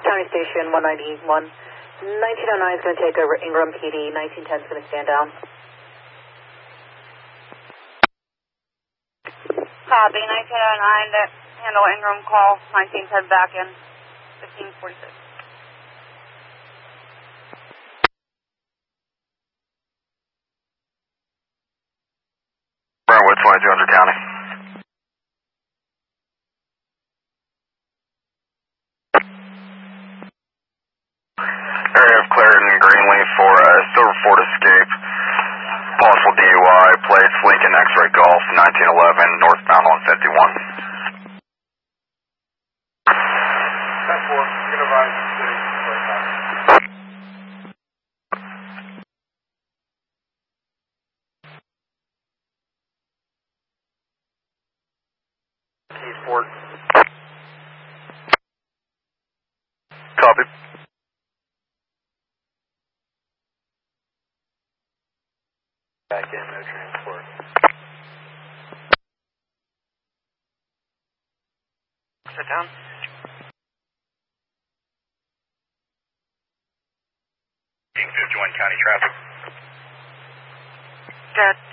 County Station 191. 1909 is going to take over Ingram PD. 1910 is going to stand down. Copy, 1909 to handle Ingram call. 1910 back in. 1546. Brentwood, 2200 County. Area of Clarendon Greenleaf for Silver Ford Escape. Possible DUI, plates Lincoln X-Ray Golf 1911, northbound on 51. 10-4, you're going to rise to city right now. Keysport. Copy. Back in, no transport. Sit down. King 51 County traffic. Dead.